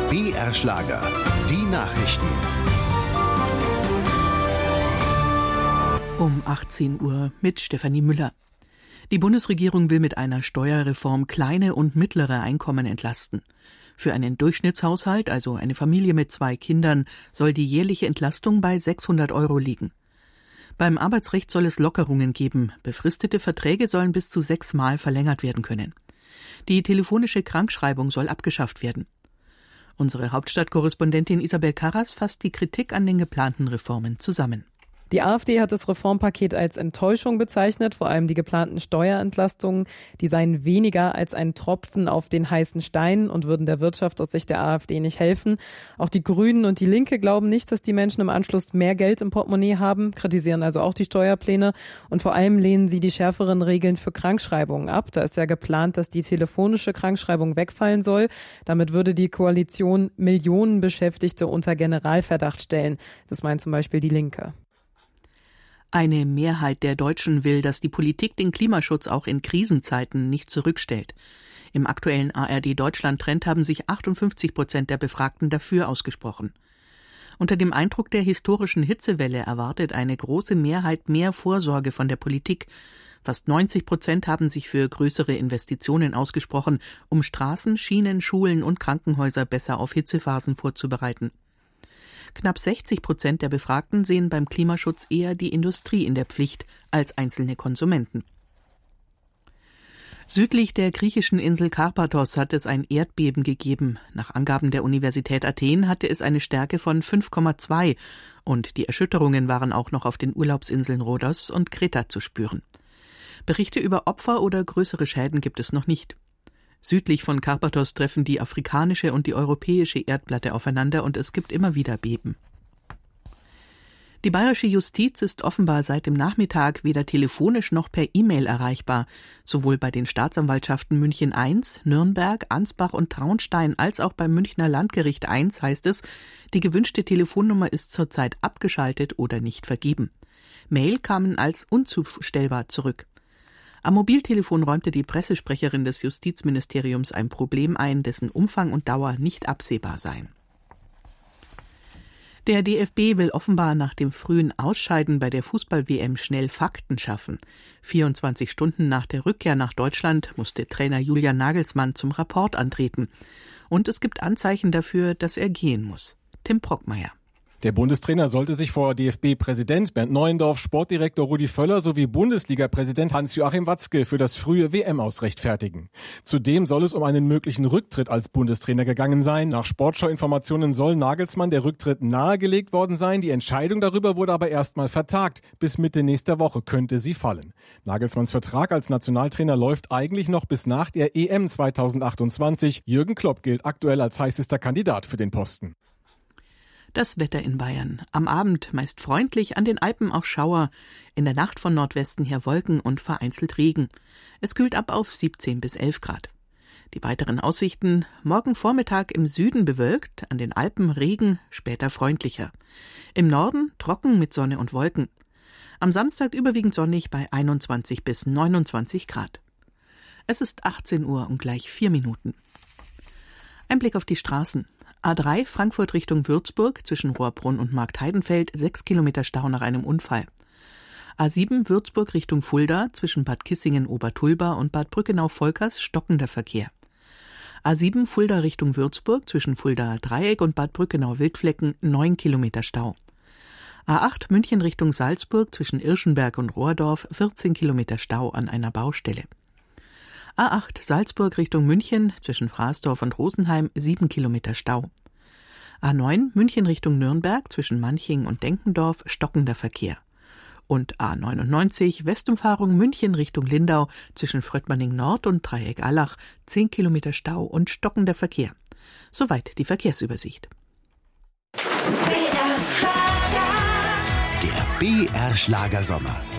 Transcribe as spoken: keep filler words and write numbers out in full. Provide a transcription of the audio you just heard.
B R-Schlager, die Nachrichten. Um achtzehn Uhr mit Stefanie Müller. Die Bundesregierung will mit einer Steuerreform kleine und mittlere Einkommen entlasten. Für einen Durchschnittshaushalt, also eine Familie mit zwei Kindern, soll die jährliche Entlastung bei sechshundert Euro liegen. Beim Arbeitsrecht soll es Lockerungen geben. Befristete Verträge sollen bis zu sechsmal verlängert werden können. Die telefonische Krankschreibung soll abgeschafft werden. Unsere Hauptstadtkorrespondentin Isabel Karras fasst die Kritik an den geplanten Reformen zusammen. Die AfD hat das Reformpaket als Enttäuschung bezeichnet, vor allem die geplanten Steuerentlastungen. Die seien weniger als ein Tropfen auf den heißen Stein und würden der Wirtschaft aus Sicht der AfD nicht helfen. Auch die Grünen und die Linke glauben nicht, dass die Menschen im Anschluss mehr Geld im Portemonnaie haben, kritisieren also auch die Steuerpläne. Und vor allem lehnen sie die schärferen Regeln für Krankschreibungen ab. Da ist ja geplant, dass die telefonische Krankschreibung wegfallen soll. Damit würde die Koalition Millionen Beschäftigte unter Generalverdacht stellen. Das meint zum Beispiel die Linke. Eine Mehrheit der Deutschen will, dass die Politik den Klimaschutz auch in Krisenzeiten nicht zurückstellt. Im aktuellen A R D-Deutschland-Trend haben sich achtundfünfzig Prozent der Befragten dafür ausgesprochen. Unter dem Eindruck der historischen Hitzewelle erwartet eine große Mehrheit mehr Vorsorge von der Politik. Fast neunzig Prozent haben sich für größere Investitionen ausgesprochen, um Straßen, Schienen, Schulen und Krankenhäuser besser auf Hitzephasen vorzubereiten. Knapp sechzig Prozent der Befragten sehen beim Klimaschutz eher die Industrie in der Pflicht als einzelne Konsumenten. Südlich der griechischen Insel Karpathos hat es ein Erdbeben gegeben. Nach Angaben der Universität Athen hatte es eine Stärke von fünf Komma zwei und die Erschütterungen waren auch noch auf den Urlaubsinseln Rhodos und Kreta zu spüren. Berichte über Opfer oder größere Schäden gibt es noch nicht. Südlich von Karpathos treffen die afrikanische und die europäische Erdplatte aufeinander und es gibt immer wieder Beben. Die bayerische Justiz ist offenbar seit dem Nachmittag weder telefonisch noch per E-Mail erreichbar. Sowohl bei den Staatsanwaltschaften München eins, Nürnberg, Ansbach und Traunstein als auch beim Münchner Landgericht eins heißt es, die gewünschte Telefonnummer ist zurzeit abgeschaltet oder nicht vergeben. Mail kamen als unzustellbar zurück. Am Mobiltelefon räumte die Pressesprecherin des Justizministeriums ein Problem ein, dessen Umfang und Dauer nicht absehbar seien. Der D F B will offenbar nach dem frühen Ausscheiden bei der Fußball-W M schnell Fakten schaffen. vierundzwanzig Stunden nach der Rückkehr nach Deutschland musste Trainer Julian Nagelsmann zum Rapport antreten. Und es gibt Anzeichen dafür, dass er gehen muss. Tim Brockmeier. Der Bundestrainer sollte sich vor D F B-Präsident Bernd Neuendorf, Sportdirektor Rudi Völler sowie Bundesliga-Präsident Hans-Joachim Watzke für das frühe W M-Aus rechtfertigen. Zudem soll es um einen möglichen Rücktritt als Bundestrainer gegangen sein. Nach Sportschau-Informationen soll Nagelsmann der Rücktritt nahegelegt worden sein. Die Entscheidung darüber wurde aber erstmal vertagt. Bis Mitte nächster Woche könnte sie fallen. Nagelsmanns Vertrag als Nationaltrainer läuft eigentlich noch bis nach der E M zweitausendachtundzwanzig. Jürgen Klopp gilt aktuell als heißester Kandidat für den Posten. Das Wetter in Bayern. Am Abend meist freundlich, an den Alpen auch Schauer. In der Nacht von Nordwesten her Wolken und vereinzelt Regen. Es kühlt ab auf siebzehn bis elf Grad. Die weiteren Aussichten: morgen Vormittag im Süden bewölkt, an den Alpen Regen, später freundlicher. Im Norden trocken mit Sonne und Wolken. Am Samstag überwiegend sonnig bei einundzwanzig bis neunundzwanzig Grad. Es ist achtzehn Uhr und gleich vier Minuten. Ein Blick auf die Straßen. A drei Frankfurt Richtung Würzburg zwischen Rohrbrunn und Marktheidenfeld, sechs Kilometer Stau nach einem Unfall. A sieben Würzburg Richtung Fulda zwischen Bad Kissingen-Obertulba und Bad Brückenau-Volkers stockender Verkehr. A sieben Fulda Richtung Würzburg zwischen Fulda Dreieck und Bad Brückenau-Wildflecken, neun Kilometer Stau. A acht München Richtung Salzburg zwischen Irschenberg und Rohrdorf, vierzehn Kilometer Stau an einer Baustelle. A acht Salzburg Richtung München zwischen Fraßdorf und Rosenheim, sieben Kilometer Stau. A neun München Richtung Nürnberg zwischen Manching und Denkendorf, stockender Verkehr. Und A neunundneunzig Westumfahrung München Richtung Lindau zwischen Fröttmanning Nord und Dreieck Allach, zehn Kilometer Stau und stockender Verkehr. Soweit die Verkehrsübersicht. Der B R-Schlagersommer.